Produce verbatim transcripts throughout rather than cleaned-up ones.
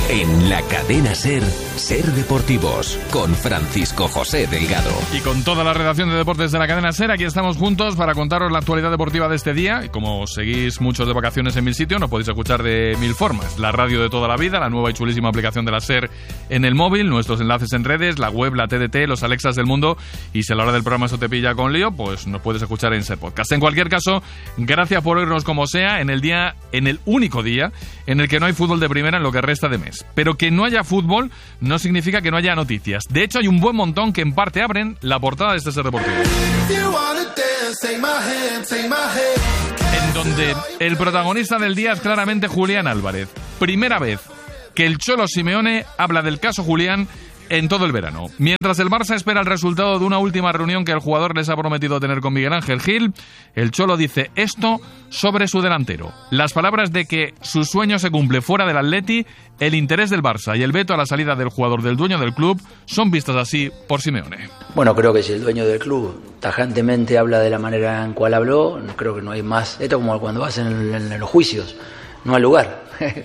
En la cadena SER, SER Deportivos, con Francisco José Delgado. Y con toda la redacción de deportes de la cadena SER, aquí estamos juntos para contaros la actualidad deportiva de este día. Y como seguís muchos de vacaciones en mil sitios, nos podéis escuchar de mil formas. La radio de toda la vida, la nueva y chulísima aplicación de la SER en el móvil, nuestros enlaces en redes, la web, la T D T, los Alexas del mundo. Y si a la hora del programa eso te pilla con lío, pues nos puedes escuchar en SER Podcast. En cualquier caso, gracias por oírnos como sea en el día, en el único día en el que no hay fútbol de primera en lo que resta de mes. Pero que no haya fútbol no significa que no haya noticias. De hecho, hay un buen montón que en parte abren la portada de este SER Deportivo. En donde el protagonista del día es claramente Julián Álvarez. Primera vez que el Cholo Simeone habla del caso Julián en todo el verano. Mientras el Barça espera el resultado de una última reunión que el jugador les ha prometido tener con Miguel Ángel Gil, el Cholo dice esto sobre su delantero. Las palabras de que su sueño se cumple fuera del Atleti, el interés del Barça y el veto a la salida del jugador del dueño del club son vistas así por Simeone. Bueno, creo que si el dueño del club tajantemente habla de la manera en cual habló, creo que no hay más. Esto es como cuando vas en, en, en los juicios, no hay lugar.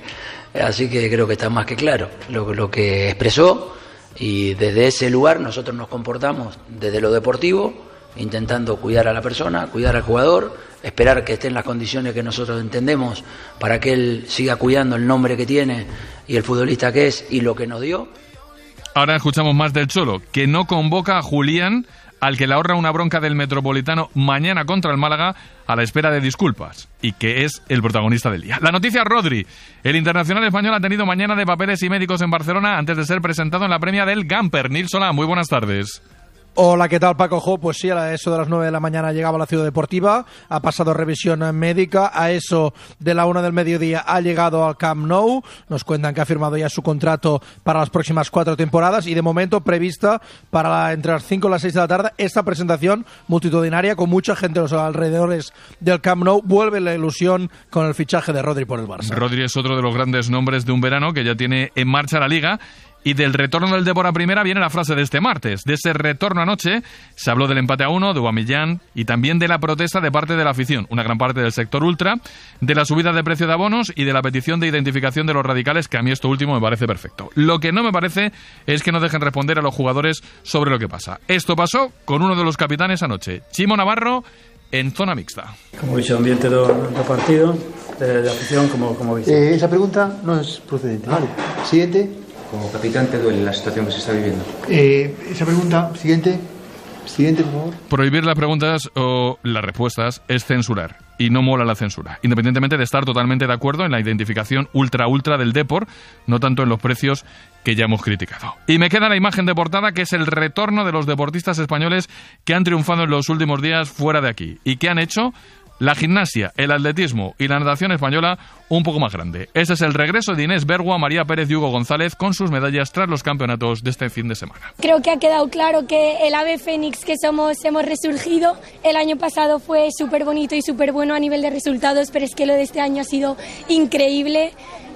Así que creo que está más que claro lo, lo que expresó. Y desde ese lugar nosotros nos comportamos desde lo deportivo, intentando cuidar a la persona, cuidar al jugador, esperar que esté en las condiciones que nosotros entendemos para que él siga cuidando el nombre que tiene y el futbolista que es y lo que nos dio. Ahora escuchamos más del Cholo, que no convoca a Julián, al que le ahorra una bronca del Metropolitano mañana contra el Málaga a la espera de disculpas, y que es el protagonista del día. La noticia: Rodri. El internacional español ha tenido mañana de papeles y médicos en Barcelona antes de ser presentado en la premia del Gamper. Nils Solá, muy buenas tardes. Hola, ¿qué tal, Paco? Jo, pues sí, a eso de las nueve de la mañana llegaba a la Ciudad Deportiva, ha pasado revisión médica, a eso de la una del mediodía ha llegado al Camp Nou, nos cuentan que ha firmado ya su contrato para las próximas cuatro temporadas y de momento prevista para la, entre las cinco y las seis de la tarde esta presentación multitudinaria con mucha gente a los alrededores del Camp Nou. Vuelve la ilusión con el fichaje de Rodri por el Barça. Rodri es otro de los grandes nombres de un verano que ya tiene en marcha la Liga. Y del retorno del Depor a primera viene la frase de este martes. De ese retorno anoche se habló del empate a uno, de Aubameyang y también de la protesta de parte de la afición, una gran parte del sector ultra, de la subida de precio de abonos y de la petición de identificación de los radicales, que a mí esto último me parece perfecto. Lo que no me parece es que no dejen responder a los jugadores sobre lo que pasa. Esto pasó con uno de los capitanes anoche, Chimo Navarro, en zona mixta. Como dicho, ambiente do, do partido, de, de afición, como, como dice. Eh, esa pregunta no es procedente. Vale. Siguiente. Como capitán, ¿te duele la situación que se está viviendo? Eh, esa pregunta, siguiente. Siguiente, por favor. Prohibir las preguntas o las respuestas es censurar. Y no mola la censura. Independientemente de estar totalmente de acuerdo en la identificación ultra-ultra del Depor, no tanto en los precios que ya hemos criticado. Y me queda la imagen de portada, que es el retorno de los deportistas españoles que han triunfado en los últimos días fuera de aquí. Y que han hecho la gimnasia, el atletismo y la natación española un poco más grande. Ese es el regreso de Inés Bergua, María Pérez y Hugo González con sus medallas tras los campeonatos de este fin de semana. Creo que ha quedado claro que el ave fénix que somos hemos resurgido. El año pasado fue súper bonito y súper bueno a nivel de resultados, pero es que lo de este año ha sido increíble.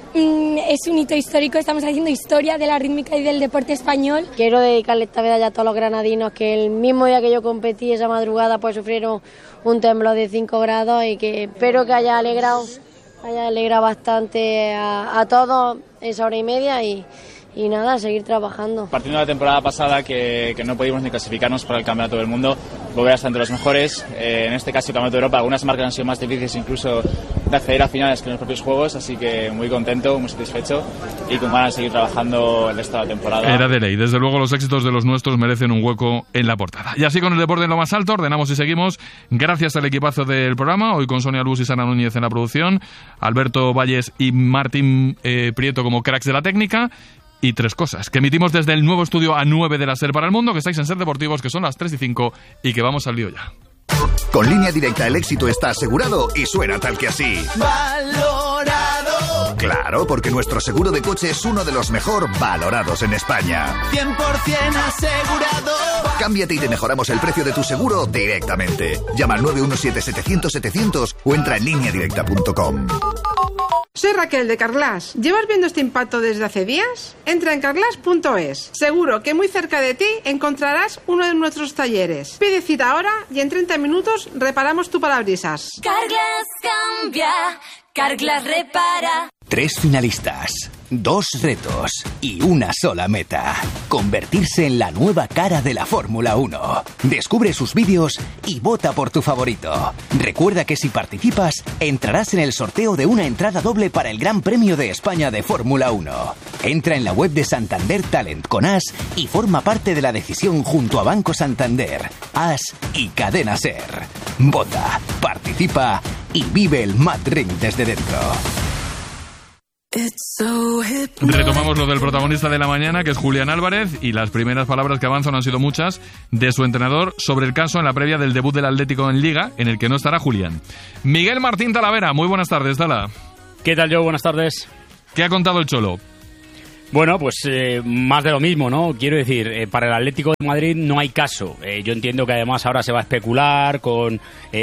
Es un hito histórico, estamos haciendo historia de la rítmica y del deporte español. Quiero dedicarle esta medalla a todos los granadinos que el mismo día que yo competí esa madrugada pues sufrieron un temblor de cinco grados y que espero que haya alegrado, haya alegrado bastante a, a todos esa hora y media y, y nada, seguir trabajando. Partiendo de la temporada pasada que, que no pudimos ni clasificarnos para el Campeonato del Mundo, volver a estar entre los mejores, eh, en este caso el Campeonato de Europa, algunas marcas han sido más difíciles incluso de acceder a finales que en los propios juegos, así que muy contento, muy satisfecho y con ganas de seguir trabajando el resto de la temporada. Era de ley, desde luego los éxitos de los nuestros merecen un hueco en la portada. Y así con el deporte en lo más alto, ordenamos y seguimos, gracias al equipazo del programa, hoy con Sonia Luz y Sara Núñez en la producción, Alberto Valles y Martín eh, Prieto como cracks de la técnica. Y tres cosas, que emitimos desde el nuevo estudio A nueve de la SER para el mundo, que estáis en SER Deportivos, que son las tres y cinco y que vamos al lío ya. Con Línea Directa el éxito está asegurado y suena tal que así. Valorado. Claro, porque nuestro seguro de coche es uno de los mejor valorados en España. cien por ciento asegurado. Cámbiate y te mejoramos el precio de tu seguro directamente. Llama al nueve uno siete setecientos setecientos o entra en línea directa punto com. Soy Raquel de Carglass. ¿Llevas viendo este impacto desde hace días? Entra en carglass punto es. Seguro que muy cerca de ti encontrarás uno de nuestros talleres. Pide cita ahora y en treinta minutos reparamos tu parabrisas. Carglass cambia, Carglass repara. Tres finalistas. dos retos y una sola meta: convertirse en la nueva cara de la Fórmula uno. Descubre sus vídeos y vota por tu favorito. Recuerda que si participas, entrarás en el sorteo de una entrada doble para el Gran Premio de España de Fórmula uno. Entra en la web de Santander Talent con As y forma parte de la decisión junto a Banco Santander, As y Cadena Ser. Vota, participa y vive el Mad Ring desde dentro. Retomamos lo del protagonista de la mañana, que es Julián Álvarez, y las primeras palabras que avanzan han sido muchas de su entrenador sobre el caso en la previa del debut del Atlético en Liga, en el que no estará Julián. Miguel Martín Talavera, muy buenas tardes, Tala. ¿Qué tal, Joe? Buenas tardes. ¿Qué ha contado el Cholo? Bueno, pues eh, más de lo mismo, ¿no? Quiero decir, eh, para el Atlético de Madrid no hay caso. Eh, yo entiendo que además ahora se va a especular con...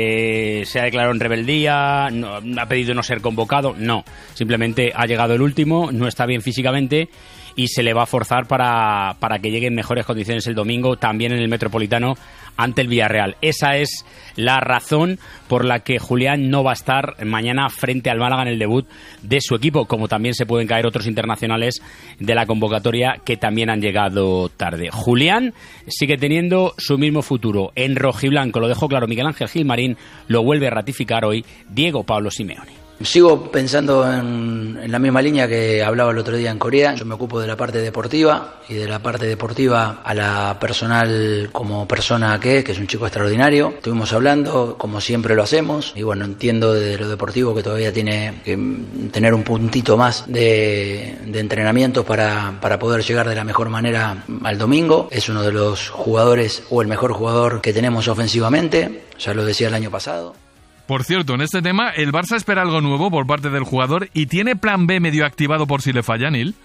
Eh, se ha declarado en rebeldía, no, ha pedido no ser convocado. No, simplemente ha llegado el último, no está bien físicamente y se le va a forzar para, para que llegue en mejores condiciones el domingo, también en el Metropolitano, ante el Villarreal. Esa es la razón por la que Julián no va a estar mañana frente al Málaga en el debut de su equipo, como también se pueden caer otros internacionales de la convocatoria que también han llegado tarde. Julián sigue teniendo su mismo futuro en rojiblanco, lo dejó claro Miguel Ángel Gilmarín, lo vuelve a ratificar hoy Diego Pablo Simeone. Sigo pensando en, en la misma línea que hablaba el otro día en Corea. Yo me ocupo de la parte deportiva y de la parte deportiva a la personal como persona que es, que es un chico extraordinario. Estuvimos hablando, como siempre lo hacemos, y bueno, entiendo de lo deportivo que todavía tiene que tener un puntito más de, de entrenamiento para, para poder llegar de la mejor manera al domingo. Es uno de los jugadores o el mejor jugador que tenemos ofensivamente, ya lo decía el año pasado. Por cierto, en este tema, el Barça espera algo nuevo por parte del jugador y tiene plan B medio activado por si le falla, Nil.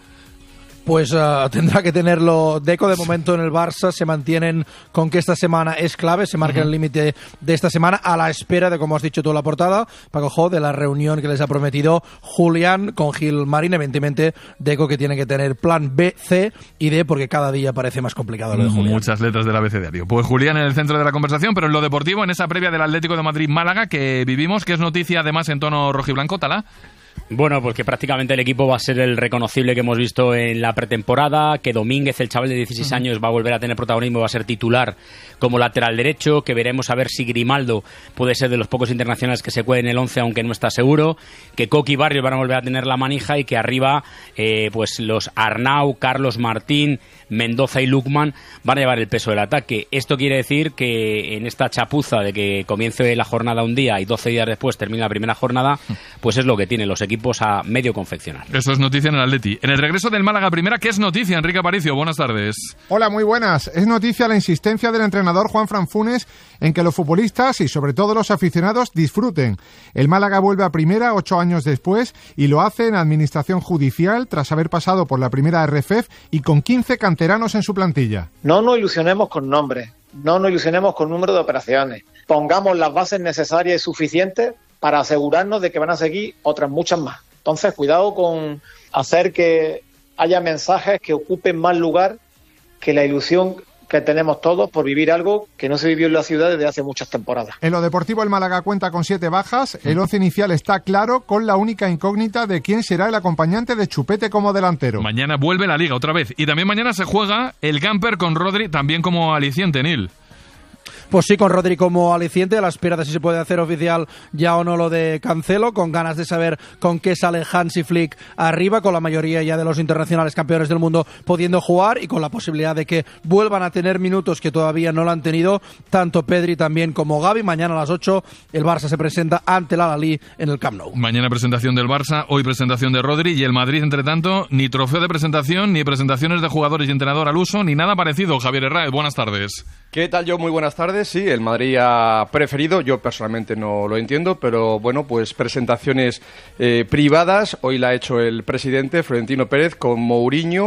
Pues uh, tendrá que tenerlo Deco. De momento en el Barça se mantienen con que esta semana es clave, se marca uh-huh. el límite de esta semana a la espera de, como has dicho tú en la portada, Paco Jo, de la reunión que les ha prometido Julián con Gilmarín. Evidentemente Deco que tiene que tener plan B, C y D, porque cada día parece más complicado lo de Julián. Muchas letras del abecedario. Pues Julián en el centro de la conversación, pero en lo deportivo, en esa previa del Atlético de Madrid-Málaga que vivimos, que es noticia además en tono rojiblanco, Tala. Bueno, pues que prácticamente el equipo va a ser el reconocible que hemos visto en la pretemporada, que Domínguez, el chaval de dieciséis años, va a volver a tener protagonismo, va a ser titular como lateral derecho, que veremos a ver si Grimaldo puede ser de los pocos internacionales que se cuelen en el once, aunque no está seguro, que Coqui y Barrios van a volver a tener la manija y que arriba eh, pues los Arnau, Carlos Martín, Mendoza y Lukman van a llevar el peso del ataque. Esto quiere decir que en esta chapuza de que comience la jornada un día y doce días después termine la primera jornada, pues es lo que tienen los equipos a medio confeccionar. Eso es noticia en el Atleti. En el regreso del Málaga primera, ¿qué es noticia? Enrique Aparicio, buenas tardes. Hola, muy buenas. Es noticia la insistencia del entrenador Juanfran Funes en que los futbolistas y sobre todo los aficionados disfruten. El Málaga vuelve a primera ocho años después y lo hace en administración judicial tras haber pasado por la primera R F E F y con quince canteranos en su plantilla. No nos ilusionemos con nombres, no nos ilusionemos con número de operaciones. Pongamos las bases necesarias y suficientes para asegurarnos de que van a seguir otras muchas más. Entonces, cuidado con hacer que haya mensajes que ocupen más lugar que la ilusión que tenemos todos por vivir algo que no se vivió en la ciudad desde hace muchas temporadas. En lo deportivo, el Málaga cuenta con siete bajas. El once inicial está claro, con la única incógnita de quién será el acompañante de Chupete como delantero. Mañana vuelve la Liga otra vez. Y también mañana se juega el Gamper con Rodri, también como aliciente, Nil. Pues sí, con Rodri como aliciente, a la espera de si se puede hacer oficial ya o no lo de Cancelo, con ganas de saber con qué sale Hansi Flick arriba, con la mayoría ya de los internacionales campeones del mundo pudiendo jugar y con la posibilidad de que vuelvan a tener minutos que todavía no lo han tenido, tanto Pedri también como Gavi. Mañana a las ocho el Barça se presenta ante el Al-Ahly en el Camp Nou. Mañana presentación del Barça, hoy presentación de Rodri y el Madrid, entre tanto, ni trofeo de presentación, ni presentaciones de jugadores y entrenador al uso, ni nada parecido. Javier Herráez, buenas tardes. ¿Qué tal, yo? Muy buenas tardes. Sí, el Madrid ha preferido, yo personalmente no lo entiendo, pero bueno, pues presentaciones eh, privadas. Hoy la ha hecho el presidente Florentino Pérez con Mourinho,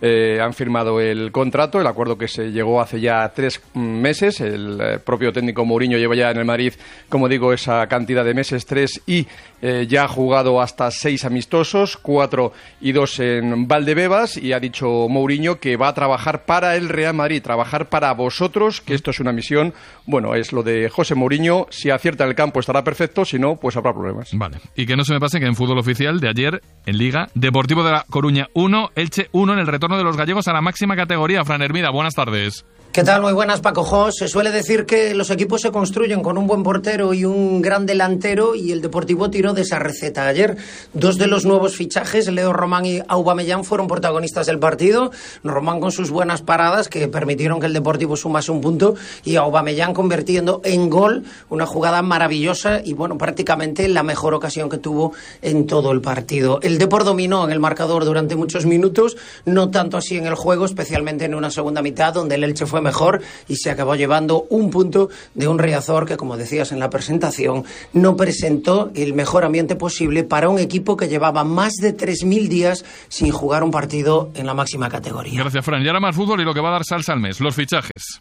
eh, han firmado el contrato, el acuerdo que se llegó hace ya tres meses. El eh, propio técnico Mourinho lleva ya en el Madrid, como digo, esa cantidad de meses, tres, y eh, ya ha jugado hasta seis amistosos, cuatro y dos en Valdebebas, y ha dicho Mourinho que va a trabajar para el Real Madrid, trabajar para vosotros, que esto es una misión, bueno, es lo de José Mourinho. Si acierta el campo estará perfecto, si no, pues habrá problemas. Vale, y que no se me pase que en fútbol oficial de ayer, en Liga, Deportivo de La Coruña uno, Elche uno en el retorno de los gallegos a la máxima categoría. Fran Hermida, buenas tardes. ¿Qué tal? Muy buenas, Paco Jo. Se suele decir que los equipos se construyen con un buen portero y un gran delantero, y el Deportivo tiró de esa receta ayer. Dos de los nuevos fichajes, Leo Román y Aubameyang, fueron protagonistas del partido. Román con sus buenas paradas que permitieron que el Deportivo sumase un punto, y Aubameyang convirtiendo en gol una jugada maravillosa y, bueno, prácticamente la mejor ocasión que tuvo en todo el partido. El Depor dominó en el marcador durante muchos minutos, no tanto así en el juego, especialmente en una segunda mitad donde el Elche fue mejor y se acabó llevando un punto de un Riazor que, como decías en la presentación, no presentó el mejor ambiente posible para un equipo que llevaba más de tres mil días sin jugar un partido en la máxima categoría. Gracias, Fran. Y ahora más fútbol y lo que va a dar salsa al mes, los fichajes.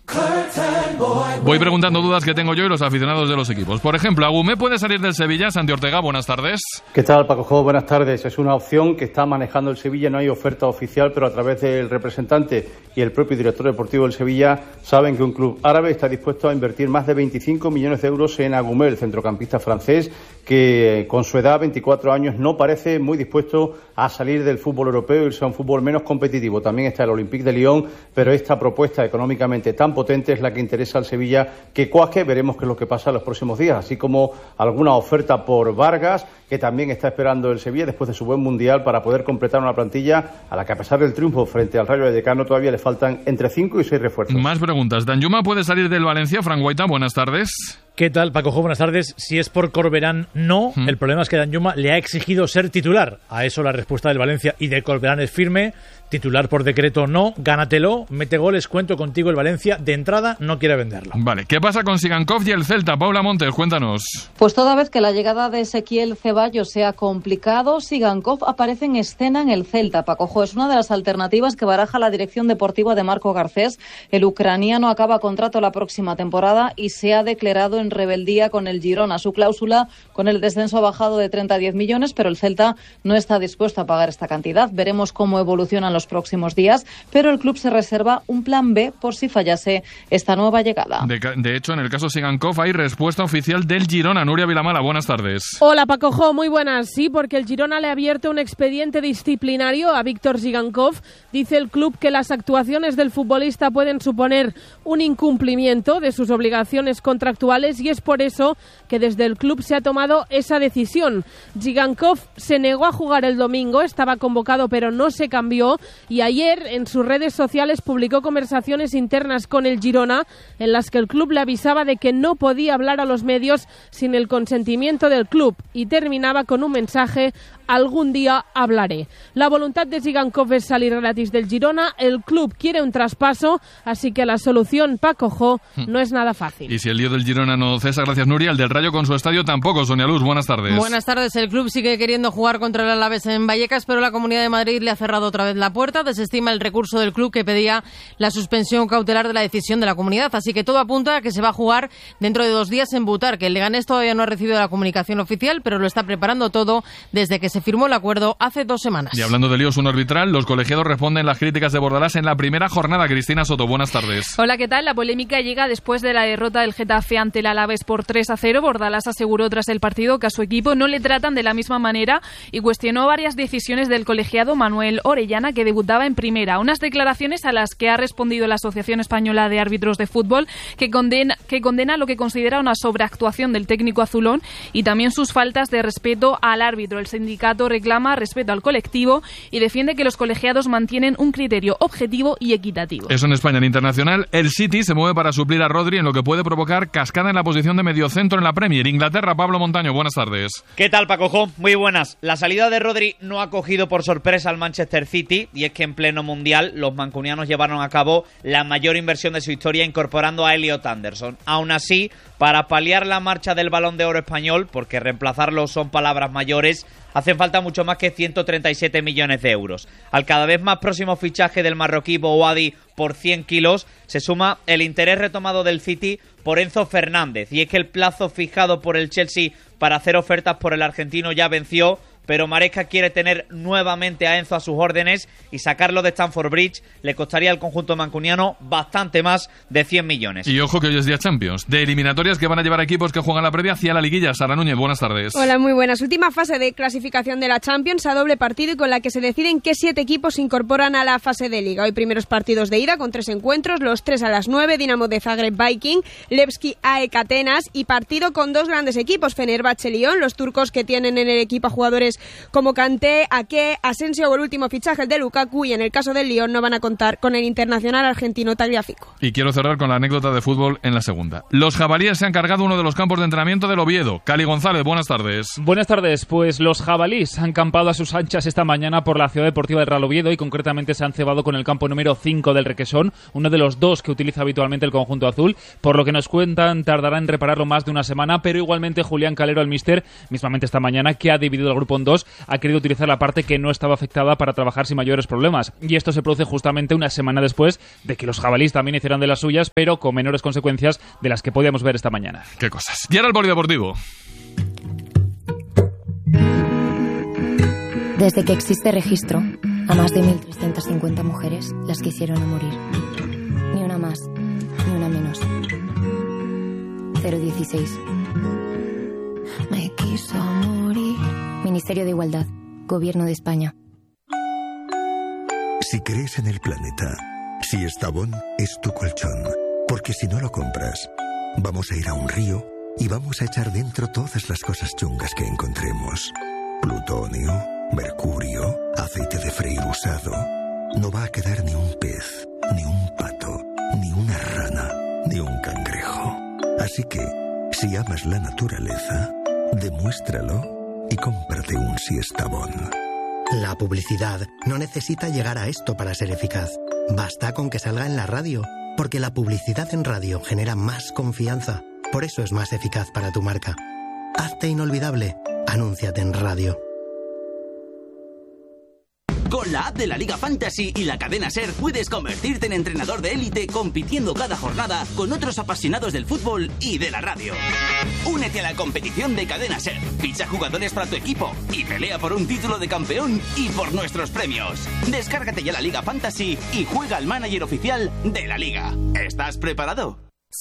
Voy preguntando dudas que tengo yo y los aficionados de los equipos. Por ejemplo, ¿Agumé puede salir del Sevilla? Santi Ortega, buenas tardes. ¿Qué tal, Paco Jo? Buenas tardes. Es una opción que está manejando el Sevilla, no hay oferta oficial, pero a través del representante y el propio director deportivo del Sevilla saben que un club árabe está dispuesto a invertir más de veinticinco millones de euros en Agumé, el centrocampista francés, que con su edad, veinticuatro años, no parece muy dispuesto a salir del fútbol europeo y irse a un fútbol menos competitivo. También está el Olympique de Lyon, pero esta propuesta económicamente tan potente es la que interesa al Sevilla que cuaje. Veremos qué es lo que pasa en los próximos días, así como alguna oferta por Vargas, que también está esperando el Sevilla después de su buen mundial para poder completar una plantilla a la que, a pesar del triunfo frente al Rayo Vallecano, todavía le faltan entre cinco y seis refuerzos. Más preguntas. Danjuma puede salir del Valencia. Fran Guaita, buenas tardes. ¿Qué tal, Paco Jo? Buenas tardes. Si es por Corberán, no. Mm. El problema es que Danjuma le ha exigido ser titular. A eso la respuesta del Valencia y de Corberán es firme. Titular por decreto, no. Gánatelo, mete goles, cuento contigo. El Valencia, de entrada, no quiere venderlo. Vale, ¿qué pasa con Sigankov y el Celta? Paula Montes, cuéntanos. Pues toda vez que la llegada de Ezequiel Ceballos sea complicado, Sigankov aparece en escena en el Celta. Paco Jo, es una de las alternativas que baraja la dirección deportiva de Marco Garcés. El ucraniano acaba contrato la próxima temporada y se ha declarado en rebeldía con el Girona. Su cláusula con el descenso ha bajado de treinta a diez millones, pero el Celta no está dispuesto a pagar esta cantidad. Veremos cómo evolucionan los próximos días, pero el club se reserva un plan B por si fallase esta nueva llegada. De, de hecho, en el caso Sigankov hay respuesta oficial del Girona. Nuria Vilamala, buenas tardes. Hola, Paco Jo, muy buenas. Sí, porque el Girona le ha abierto un expediente disciplinario a Víctor Sigankov. Dice el club que las actuaciones del futbolista pueden suponer un incumplimiento de sus obligaciones contractuales y es por eso que desde el club se ha tomado esa decisión. Sigankov se negó a jugar el domingo, estaba convocado pero no se cambió, y ayer en sus redes sociales publicó conversaciones internas con el Girona en las que el club le avisaba de que no podía hablar a los medios sin el consentimiento del club, y terminaba con un mensaje: algún día hablaré. La voluntad de Sigankov es salir gratis del Girona, el club quiere un traspaso, así que la solución, Paco Jo, no es nada fácil. Y si el lío del Girona no cesa, gracias Nuria, el del Rayo con su estadio tampoco. Sonia Luz, buenas tardes. Buenas tardes, el club sigue queriendo jugar contra el Alavés en Vallecas, pero la Comunidad de Madrid le ha cerrado otra vez la puerta, desestima el recurso del club que pedía la suspensión cautelar de la decisión de la comunidad, así que todo apunta a que se va a jugar dentro de dos días en Butar, que el Leganés todavía no ha recibido la comunicación oficial, pero lo está preparando todo desde que se firmó el acuerdo hace dos semanas. Y hablando de líos, un arbitral, los colegiados responden las críticas de Bordalás en la primera jornada. Cristina Soto, buenas tardes. Hola, ¿qué tal? La polémica llega después de la derrota del Getafe ante el Alavés por tres a cero. Bordalás aseguró tras el partido que a su equipo no le tratan de la misma manera y cuestionó varias decisiones del colegiado Manuel Orellana, que debutaba en primera. Unas declaraciones a las que ha respondido la Asociación Española de Árbitros de Fútbol, que condena, que condena lo que considera una sobreactuación del técnico azulón y también sus faltas de respeto al árbitro. El sindicato reclama respeto al colectivo y defiende que los colegiados mantienen un criterio objetivo y equitativo. Eso en España. En internacional, el City se mueve para suplir a Rodri en lo que puede provocar cascada en la la posición de mediocentro en la Premier. Inglaterra, Pablo Montaño, buenas tardes. ¿Qué tal, Pacojo? Muy buenas. La salida de Rodri no ha cogido por sorpresa al Manchester City, y es que en pleno mundial los mancunianos llevaron a cabo la mayor inversión de su historia incorporando a Elliot Anderson. Aún así, para paliar la marcha del Balón de Oro español, porque reemplazarlo son palabras mayores, hacen falta mucho más que ciento treinta y siete millones de euros. Al cada vez más próximo fichaje del marroquí Bouhaddi por cien kilos, se suma el interés retomado del City por Enzo Fernández. Y es que el plazo fijado por el Chelsea para hacer ofertas por el argentino ya venció, pero Maresca quiere tener nuevamente a Enzo a sus órdenes y sacarlo de Stamford Bridge le costaría al conjunto mancuniano bastante más de cien millones. Y ojo que hoy es día Champions, de eliminatorias que van a llevar equipos que juegan la previa hacia la liguilla. Sara Núñez, buenas tardes. Hola, muy buenas. Última fase de clasificación de la Champions a doble partido y con la que se deciden qué siete equipos se incorporan a la fase de liga. Hoy primeros partidos de ida con tres encuentros, los tres a las nueve, Dinamo de Zagreb Viking, Levski A E K Atenas, y partido con dos grandes equipos, Fenerbahce Lyon, los turcos que tienen en el equipo a jugadores como Kanté, Ake, Asensio o el último fichaje, el de Lukaku, y en el caso del Lyon no van a contar con el internacional argentino Tagliafico. Y quiero cerrar con la anécdota de fútbol en la segunda. Los jabalíes se han cargado uno de los campos de entrenamiento del Oviedo. Cali González, buenas tardes. Buenas tardes, pues los jabalíes han campado a sus anchas esta mañana por la Ciudad Deportiva del Real Oviedo y concretamente se han cebado con el campo número cinco del Requesón, uno de los dos que utiliza habitualmente el conjunto azul. Por lo que nos cuentan, tardará en repararlo más de una semana, pero igualmente Julián Calero, el míster, mismamente esta mañana, que ha dividido el grupo en dos, ha querido utilizar la parte que no estaba afectada para trabajar sin mayores problemas. Y esto se produce justamente una semana después de que los jabalíes también hicieran de las suyas, pero con menores consecuencias de las que podíamos ver esta mañana. Qué cosas. Y ahora el polideportivo. Desde que existe registro, a más de mil trescientas cincuenta mujeres las quisieron morir. Ni una más, ni una menos. cero dieciséis. Me quiso morir. Ministerio de Igualdad, Gobierno de España. Si crees en el planeta, si Estavón es tu colchón, porque si no lo compras, vamos a ir a un río y vamos a echar dentro todas las cosas chungas que encontremos. Plutonio, mercurio, aceite de freír usado. No va a quedar ni un pez, ni un pato, ni una rana, ni un cangrejo. Así que, si amas la naturaleza, demuéstralo y cómprate un Siestabón. La publicidad no necesita llegar a esto para ser eficaz. Basta con que salga en la radio, porque la publicidad en radio genera más confianza. Por eso es más eficaz para tu marca. Hazte inolvidable. Anúnciate en radio. Con la app de la Liga Fantasy y la cadena SER puedes convertirte en entrenador de élite compitiendo cada jornada con otros apasionados del fútbol y de la radio. Únete a la competición de cadena SER, ficha jugadores para tu equipo y pelea por un título de campeón y por nuestros premios. Descárgate ya la Liga Fantasy y juega al manager oficial de la Liga. ¿Estás preparado?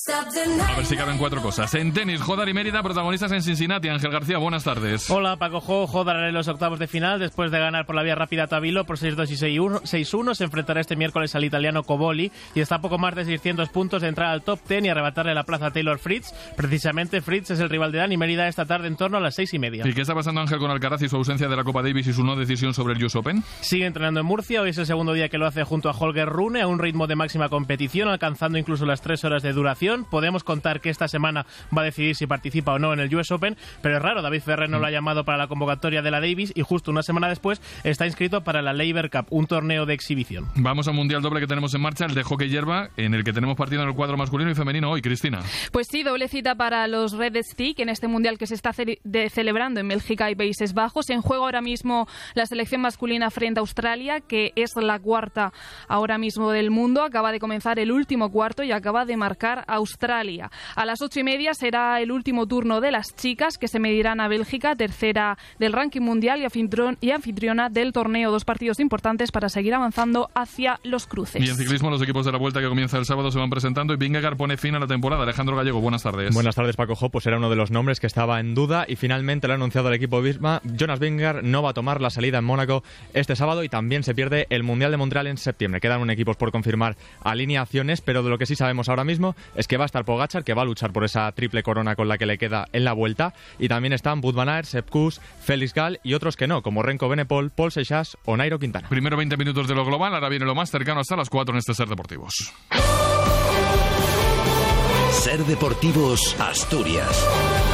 A ver si caben cuatro cosas. En tenis, Jodar y Mérida, protagonistas en Cincinnati. Ángel García, buenas tardes. Hola, Paco Jo. Jodar en los octavos de final. Después de ganar por la vía rápida a Tabilo por seis dos y seis uno, se enfrentará este miércoles al italiano Coboli y está a poco más de seiscientos puntos de entrar al top diez y arrebatarle la plaza a Taylor Fritz. Precisamente Fritz es el rival de Dani Mérida esta tarde en torno a las seis y media. ¿Y qué está pasando, Ángel, con Alcaraz y su ausencia de la Copa Davis y su no decisión sobre el U S Open? Sigue entrenando en Murcia. Hoy es el segundo día que lo hace junto a Holger Rune a un ritmo de máxima competición, alcanzando incluso las tres horas de duración. Podemos contar que esta semana va a decidir si participa o no en el U S Open, pero es raro, David Ferrer no lo ha llamado para la convocatoria de la Davis y justo una semana después está inscrito para la Laver Cup, un torneo de exhibición. Vamos al mundial doble que tenemos en marcha, el de hockey hierba, en el que tenemos partido en el cuadro masculino y femenino hoy. Cristina. Pues sí, doble cita para los Red Stick en este mundial que se está ce- de celebrando en Bélgica y Países Bajos. En juego ahora mismo la selección masculina frente a Australia, que es la cuarta ahora mismo del mundo. Acaba de comenzar el último cuarto y acaba de marcar Australia. A las ocho y media será el último turno de las chicas, que se medirán a Bélgica, tercera del ranking mundial y, anfitrión, y anfitriona del torneo. Dos partidos importantes para seguir avanzando hacia los cruces. Y en ciclismo, los equipos de la Vuelta que comienza el sábado se van presentando y Vingegaard pone fin a la temporada. Alejandro Gallego, buenas tardes. Buenas tardes, Paco Jo. Pues era uno de los nombres que estaba en duda y finalmente lo ha anunciado el equipo Visma. Jonas Vingegaard no va a tomar la salida en Mónaco este sábado y también se pierde el Mundial de Montreal en septiembre. Quedan un equipos por confirmar alineaciones, pero de lo que sí sabemos ahora mismo es que va a estar Pogačar, que va a luchar por esa triple corona con la que le queda en la Vuelta, y también están Wout van Aert, Sepp Kuss, Félix Gall y otros que no, como Renko Benepol, Paul Seixas o Nairo Quintana. Primero veinte minutos de lo global, ahora viene lo más cercano hasta las cuatro en este Ser Deportivos. Ser Deportivos Asturias.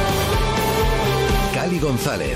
Cali González.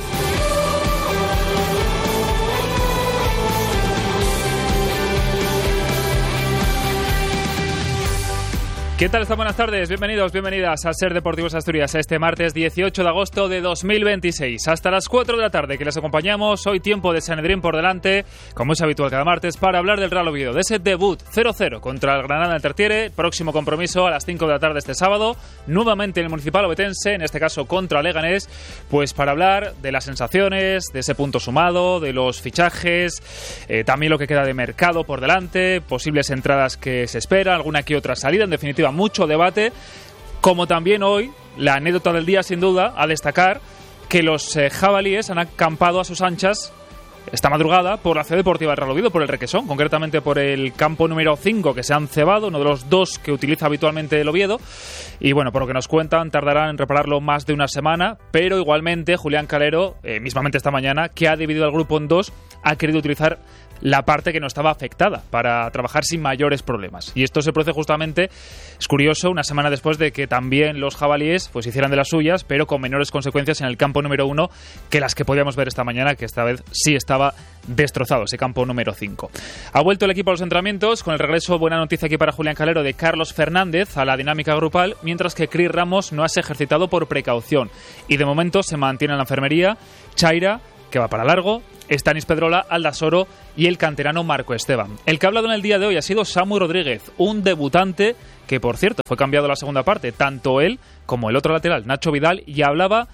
¿Qué tal? Buenas tardes, bienvenidos, bienvenidas a Ser Deportivos Asturias este martes dieciocho de agosto de dos mil veintiséis. Hasta las cuatro de la tarde que les acompañamos, hoy tiempo de Sanedrín por delante, como es habitual cada martes, para hablar del Real Oviedo, de ese debut cero cero contra el Granada en el Tartiere, próximo compromiso a las cinco de la tarde este sábado, nuevamente en el Municipal Ovetense, en este caso contra Leganés, pues para hablar de las sensaciones, de ese punto sumado, de los fichajes, eh, también lo que queda de mercado por delante, posibles entradas que se esperan, alguna que otra salida, en definitiva mucho debate, como también hoy la anécdota del día sin duda a destacar que los eh, jabalíes han acampado a sus anchas esta madrugada por la Ciudad Deportiva del Real Oviedo, por el Requesón, concretamente por el campo número cinco que se han cebado, uno de los dos que utiliza habitualmente el Oviedo, y bueno, por lo que nos cuentan tardarán en repararlo más de una semana, pero igualmente Julián Calero, eh, mismamente esta mañana, que ha dividido al grupo en dos, ha querido utilizar la parte que no estaba afectada para trabajar sin mayores problemas. Y esto se produce justamente, es curioso, una semana después de que también los jabalíes pues hicieran de las suyas, pero con menores consecuencias en el campo número uno que las que podíamos ver esta mañana, que esta vez sí estaba destrozado, ese campo número cinco. Ha vuelto el equipo a los entrenamientos, con el regreso, buena noticia aquí para Julián Calero, de Carlos Fernández a la dinámica grupal, mientras que Cris Ramos no ha ejercitado por precaución. Y de momento se mantiene en la enfermería Chaira, que va para largo, Stanis Pedrola, Aldasoro y el canterano Marco Esteban. El que ha hablado en el día de hoy ha sido Samu Rodríguez, un debutante que, por cierto, fue cambiado a la segunda parte, tanto él como el otro lateral, Nacho Vidal, y hablaba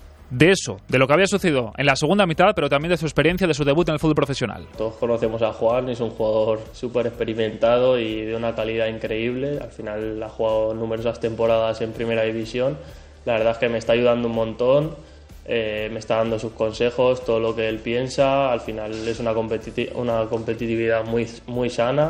de eso, de lo que había sucedido en la segunda mitad, pero también de su experiencia, de su debut en el fútbol profesional. Todos conocemos a Juan, es un jugador súper experimentado y de una calidad increíble. Al final ha jugado numerosas temporadas en Primera División. La verdad es que me está ayudando un montón. Eh, me está dando sus consejos, todo lo que él piensa. Al final es una, competi- una competitividad muy, muy sana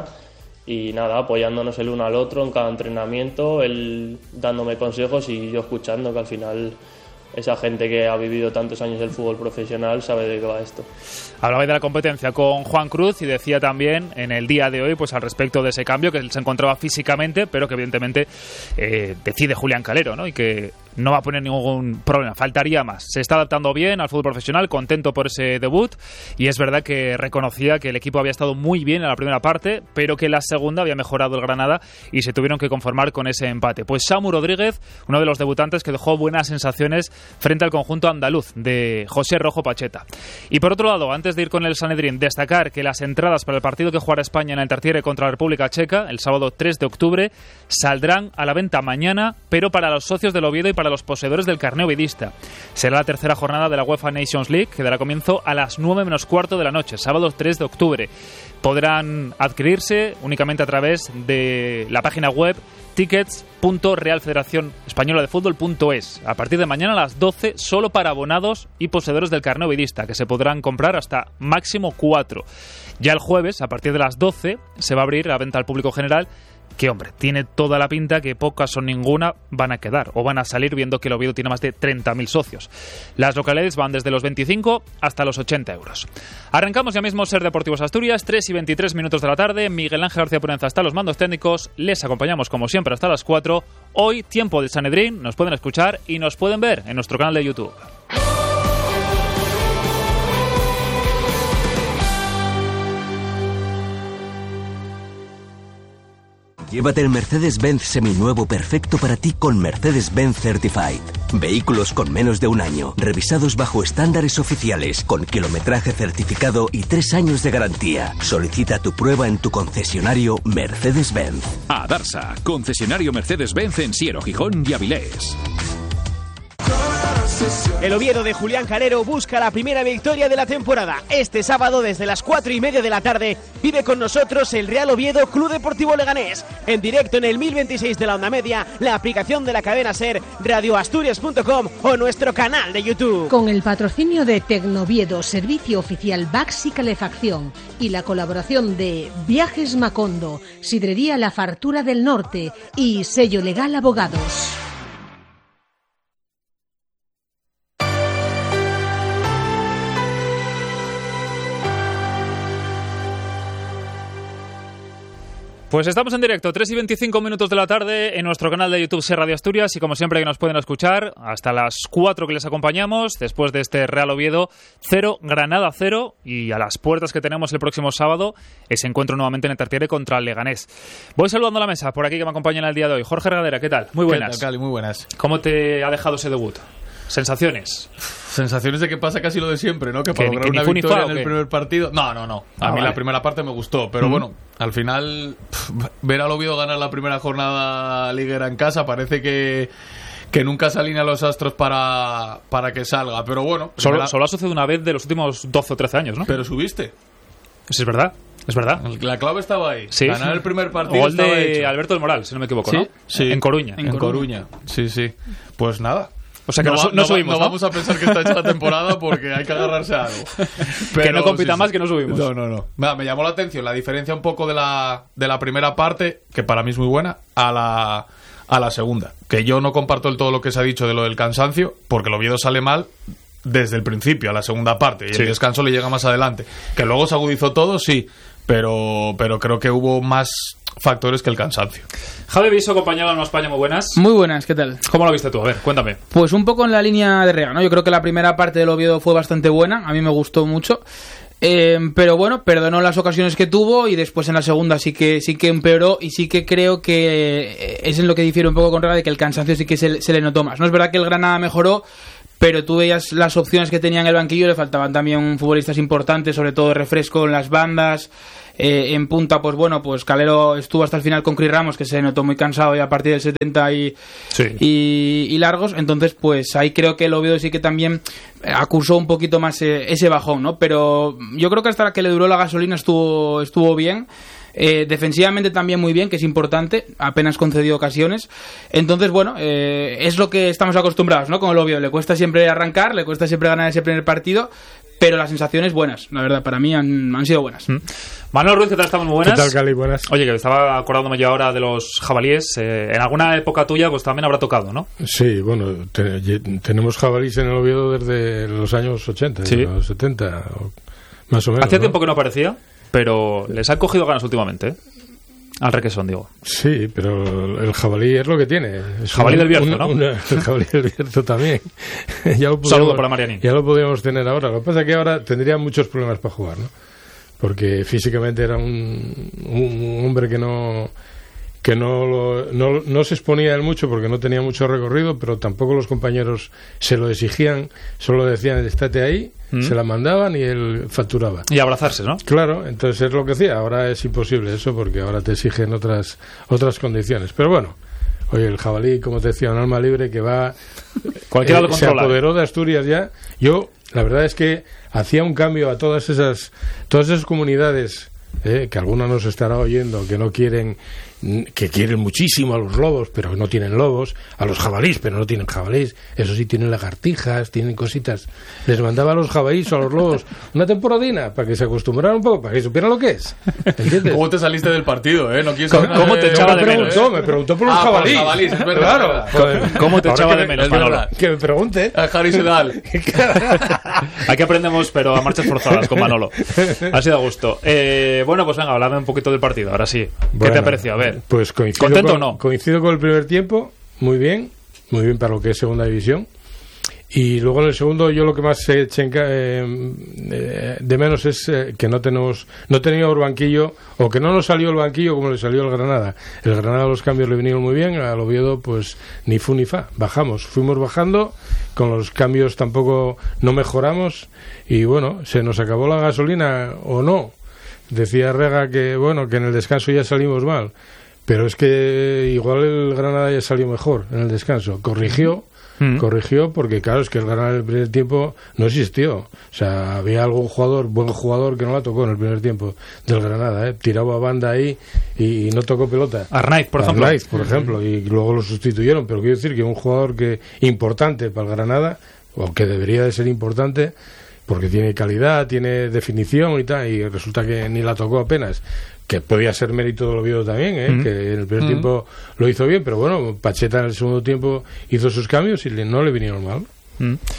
y nada, apoyándonos el uno al otro en cada entrenamiento, él dándome consejos y yo escuchando, que al final esa gente que ha vivido tantos años el fútbol profesional sabe de qué va esto. Hablaba de la competencia con Juan Cruz y decía también en el día de hoy pues al respecto de ese cambio, que él se encontraba físicamente, pero que evidentemente eh, decide Julián Calero, ¿no? Y que no va a poner ningún problema, faltaría más. Se está adaptando bien al fútbol profesional, contento por ese debut, y es verdad que reconocía que el equipo había estado muy bien en la primera parte, pero que en la segunda había mejorado el Granada y se tuvieron que conformar con ese empate. Pues Samu Rodríguez, uno de los debutantes que dejó buenas sensaciones frente al conjunto andaluz de José Rojo Pacheta. Y por otro lado, antes de ir con el Sanedrín, destacar que las entradas para el partido que jugará España en el Tartiere contra la República Checa, el sábado tres de octubre, saldrán a la venta mañana, pero para los socios del Oviedo y para los poseedores del carné ovidista. Será la tercera jornada de la UEFA Nations League, que dará comienzo a las nueve menos cuarto de la noche, sábado tres de octubre. Podrán adquirirse únicamente a través de la página web tickets punto real federación española de fútbol punto es. A partir de mañana a las doce, solo para abonados y poseedores del carné ovidista, que se podrán comprar hasta máximo cuatro. Ya el jueves, a partir de las doce, se va a abrir la venta al público general, que, hombre, tiene toda la pinta que pocas o ninguna van a quedar o van a salir, viendo que el Oviedo tiene más de treinta mil socios. Las localidades van desde los veinticinco hasta los ochenta euros. Arrancamos ya mismo Ser Deportivos Asturias, tres y veintitrés minutos de la tarde. Miguel Ángel García Purenza hasta los mandos técnicos. Les acompañamos como siempre hasta las cuatro. Hoy, tiempo del Sanedrín. Nos pueden escuchar y nos pueden ver en nuestro canal de YouTube. Llévate el Mercedes-Benz seminuevo perfecto para ti con Mercedes-Benz Certified. Vehículos con menos de un año, revisados bajo estándares oficiales, con kilometraje certificado y tres años de garantía. Solicita tu prueba en tu concesionario Mercedes-Benz. Adarsa, concesionario Mercedes-Benz en Siero, Gijón y Avilés. El Oviedo de Julián Calero busca la primera victoria de la temporada. Este sábado, desde las cuatro y media de la tarde, vive con nosotros el Real Oviedo Club Deportivo Leganés. En directo en el mil veintiséis de la onda media, la aplicación de la cadena SER, radio asturias punto com o nuestro canal de YouTube. Con el patrocinio de Tecnoviedo, servicio oficial Baxi Calefacción, y la colaboración de Viajes Macondo, Sidrería La Fartura del Norte y Sello Legal Abogados. Pues estamos en directo, tres y veinticinco minutos de la tarde en nuestro canal de YouTube Ser Radio Asturias y como siempre que nos pueden escuchar hasta las cuatro que les acompañamos después de este Real Oviedo cero, Granada cero y a las puertas que tenemos el próximo sábado ese encuentro nuevamente en el Tartiere contra el Leganés. Voy saludando a la mesa por aquí que me acompañan el día de hoy. Jorge Regadera, ¿qué tal? Muy buenas. ¿Qué tal, Cali? Muy buenas. ¿Cómo te ha dejado ese debut? ¿Sensaciones? Sensaciones de que pasa casi lo de siempre, ¿no? Que para ¿Que, lograr que una victoria en el qué? primer partido... No, no, no. A ah, mí vale. la primera parte me gustó, pero uh-huh. bueno, al final pff, ver al Oviedo ganar la primera jornada liguera en casa parece que... que nunca se alinean los astros para, para que salga, pero bueno... Solo, primera... solo ha sucedido una vez de los últimos doce o trece años, ¿no? Pero subiste. Eso es verdad. Es verdad. La clave estaba ahí. Sí. Ganar el primer partido. Gol estaba de hecho. Alberto del Moral, si no me equivoco, ¿Sí? ¿no? Sí. En Coruña. En, en Coruña. Coruña. Sí, sí. Pues nada. O sea que no, no, no, no subimos, no, ¿no? vamos a pensar que está hecha la temporada porque hay que agarrarse a algo. Pero, que no compita sí, más sí. que no subimos. No, no, no. Mira, me llamó la atención la diferencia un poco de la, de la primera parte, que para mí es muy buena, a la, a la segunda. Que yo no comparto del todo lo que se ha dicho de lo del cansancio, porque el Oviedo sale mal desde el principio, a la segunda parte, y sí. el descanso le llega más adelante. Que luego se agudizó todo, sí, pero, pero creo que hubo más factores que el cansancio. Javi Viso, compañero de Nueva España, muy buenas. Muy buenas, ¿qué tal? ¿Cómo lo viste tú? A ver, cuéntame. Pues un poco en la línea de Rega, ¿no? Yo creo que la primera parte del Oviedo fue bastante buena, a mí me gustó mucho. Eh, pero bueno, perdonó las ocasiones que tuvo y después en la segunda sí que sí que empeoró y sí que creo que es en lo que difiere un poco con Rega, de que el cansancio sí que se, se le notó más. No es verdad que el Granada mejoró, pero tú veías las opciones que tenía en el banquillo, le faltaban también futbolistas importantes, sobre todo de refresco en las bandas. Eh, en punta, pues bueno, pues Calero estuvo hasta el final con Cris Ramos, que se notó muy cansado ya a partir del setenta y, sí. y, y largos. Entonces, pues ahí creo que el Oviedo sí que también acusó un poquito más eh, ese bajón, ¿no? Pero yo creo que hasta que le duró la gasolina estuvo, estuvo bien. Eh, defensivamente también muy bien, que es importante, apenas concedió ocasiones. Entonces, bueno, eh, es lo que estamos acostumbrados, ¿no? Con el Oviedo, le cuesta siempre arrancar, le cuesta siempre ganar ese primer partido, pero las sensaciones buenas, la verdad, para mí han, han sido buenas. Mm. Manuel Ruiz, ¿qué tal? Estamos muy buenas. ¿Qué tal, Cali? Buenas. Oye, que estaba acordándome yo ahora de los jabalíes. Eh, en alguna época tuya, pues también habrá tocado, ¿no? Sí, bueno, te, tenemos jabalíes en el Oviedo desde los años ochenta, sí. los setenta, más o menos. Hacía ¿no? tiempo que no aparecía, pero les han cogido ganas últimamente, ¿eh? Al Requesón, digo. Sí, pero el jabalí es lo que tiene. Es jabalí una, del Bierzo, una, ¿no? Una, el jabalí del Bierzo también. ya lo Saludo para Marianín. Ya lo podríamos tener ahora. Lo que pasa es que ahora tendría muchos problemas para jugar, ¿no? Porque físicamente era un, un hombre que no que no, lo, no no se exponía él mucho porque no tenía mucho recorrido, pero tampoco los compañeros se lo exigían, solo decían estate ahí, mm. se la mandaban y él facturaba. Y abrazarse, ¿no? Claro, entonces es lo que hacía. Ahora es imposible eso porque ahora te exigen otras otras condiciones. Pero bueno, oye, el jabalí, como te decía, un alma libre que va... Cualquiera eh, lo controla. Se apoderó de Asturias ya. Yo, la verdad es que hacía un cambio a todas esas todas esas comunidades eh, que alguna nos estará oyendo, que no quieren... que quieren muchísimo a los lobos, pero no tienen lobos, a los jabalíes, pero no tienen jabalíes, eso sí, tienen lagartijas, tienen cositas. Les mandaba a los jabalíes o a los lobos una temporadina para que se acostumbraran un poco, para que supieran lo que es. ¿Entiendes? ¿Cómo te saliste del partido, eh? No quieres ¿Cómo, saber ¿cómo te echaba de menos? Preguntó, me preguntó por los ah, jabalíes. Por los jabalíes, es verdad, claro. Es verdad. ¿Cómo te echaba de me, menos, Manolo? Que me pregunte. A Harry Sedal. Aquí aprendemos, pero a marchas forzadas con Manolo. Ha sido a gusto. Eh, bueno, pues venga, hablame un poquito del partido, ahora sí. ¿Qué bueno, te ha parecido? A ver. Pues coincido ¿Contento con, o no? Coincido con el primer tiempo, muy bien, muy bien para lo que es segunda división. Y luego en el segundo yo lo que más se eché eh, de menos es eh, que no tenemos no teníamos banquillo, o que no nos salió el banquillo como le salió al Granada. El Granada los cambios le vinieron muy bien, al Oviedo pues ni fu ni fa, bajamos, fuimos bajando, con los cambios tampoco no mejoramos y bueno, se nos acabó la gasolina o no. Decía Rega que bueno, que en el descanso ya salimos mal. Pero es que igual el Granada ya salió mejor en el descanso. Corrigió, mm. corrigió porque claro, es que el Granada en el primer tiempo no existió. O sea, había algún jugador, buen jugador, que no la tocó en el primer tiempo del Granada, ¿eh? Tiraba a banda ahí y, y no tocó pelota. Arnaiz, por ejemplo. Arnaiz, por ejemplo, y luego lo sustituyeron. Pero quiero decir que un jugador que importante para el Granada, o que debería de ser importante, porque tiene calidad, tiene definición y tal, y resulta que ni la tocó apenas. Que podía ser mérito del Oviedo también, ¿eh? Mm. que en el primer mm. tiempo lo hizo bien, pero bueno, Pacheta en el segundo tiempo hizo sus cambios y le, no le vinieron mal. Mm.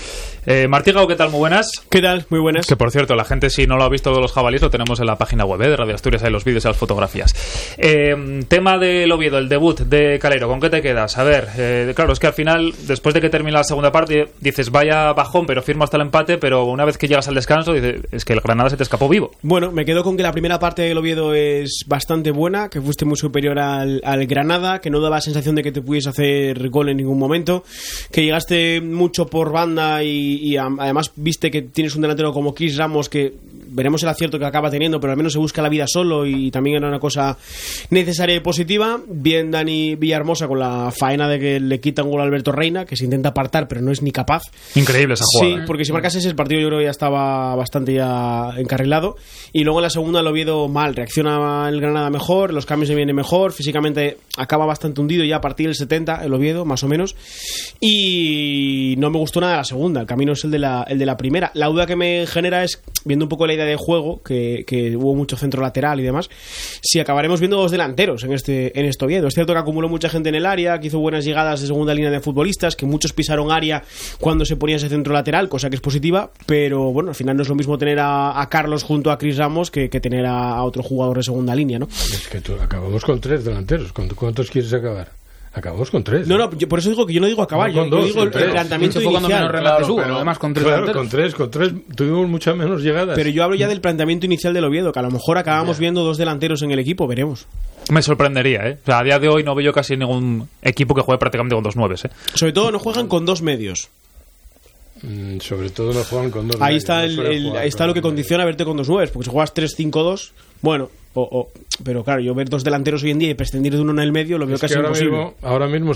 Eh, Martí Gau, ¿qué tal? Muy buenas. ¿Qué tal? Muy buenas. Que por cierto, la gente, si no lo ha visto de los jabalíes, lo tenemos en la página web ¿eh? de Radio Asturias, hay los vídeos y las fotografías. Eh, tema del Oviedo, el debut de Calero, ¿con qué te quedas? A ver, eh, claro, es que al final, después de que termina la segunda parte, dices, vaya bajón, pero firmo hasta el empate, pero una vez que llegas al descanso, dices, es que el Granada se te escapó vivo. Bueno, me quedo con que la primera parte del Oviedo es bastante buena, que fuiste muy superior al, al Granada, que no daba la sensación de que te pudiese hacer gol en ningún momento, que llegaste mucho por banda y, y además viste que tienes un delantero como Chris Ramos que veremos el acierto que acaba teniendo, pero al menos se busca la vida solo y también era una cosa necesaria y positiva. Bien Dani Villahermosa con la faena de que le quita un gol a Alberto Reina, que se intenta apartar pero no es ni capaz. Increíble esa jugada. Sí, porque si marcase ese el partido yo creo que ya estaba bastante ya encarrilado. Y luego en la segunda lo Oviedo mal, reacciona el Granada mejor, los cambios se vienen mejor, físicamente acaba bastante hundido ya a partir del setenta el Oviedo, más o menos. Y no me gustó nada la segunda, el camino es el de la, el de la primera. La duda que me genera es, viendo un poco la idea de juego, que, que hubo mucho centro lateral y demás, si acabaremos viendo dos delanteros en este, en este Oviedo. Es cierto que acumuló mucha gente en el área, que hizo buenas llegadas de segunda línea de futbolistas, que muchos pisaron área cuando se ponía ese centro lateral, cosa que es positiva, pero bueno, al final no es lo mismo tener a, a Carlos junto a Chris Ramos que, que tener a, a otro jugador de segunda línea, ¿no? Es que tú, acabamos con tres delanteros. ¿Cuántos quieres acabar? Acabamos con tres. No, no, yo por eso digo que yo no digo acabar, no, yo, dos, yo digo el tres. planteamiento Mucho inicial. Claro, pero, además con tres, claro, con tres, con tres tuvimos muchas menos llegadas. Pero yo hablo ya del planteamiento inicial del Oviedo, que a lo mejor acabamos yeah. viendo dos delanteros en el equipo, veremos. Me sorprendería, ¿eh? O sea, a día de hoy no veo yo casi ningún equipo que juegue prácticamente con dos nueves, ¿eh? Sobre todo no juegan con dos medios. Mm, sobre todo no juegan con dos ahí medios. Está, el, el, ahí está lo que condiciona verte con dos nueves, porque si juegas tres cinco dos, bueno... O, o, pero claro, yo ver dos delanteros hoy en día y prescindir de uno en el medio lo veo es casi que ahora imposible. Mismo, ahora mismo